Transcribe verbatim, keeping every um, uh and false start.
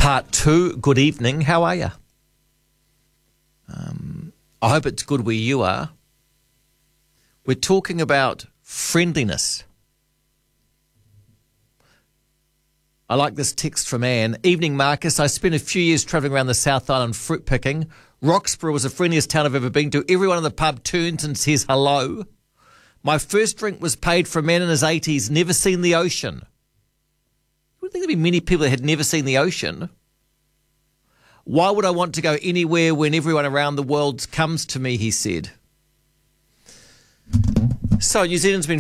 Part two, good evening. How are you? Um, I hope it's good where you are. We're talking about friendliness. I like this text from Anne. Evening, Marcus. I spent a few years travelling around the South Island fruit picking. Roxburgh was the friendliest town I've ever been to. Everyone in the pub turns and says hello. My first drink was paid for a man in his eighties, never seen the ocean. You would think there'd be many people that had never seen the ocean. Why would I want to go anywhere when everyone around the world comes to me, he said. So New Zealand's been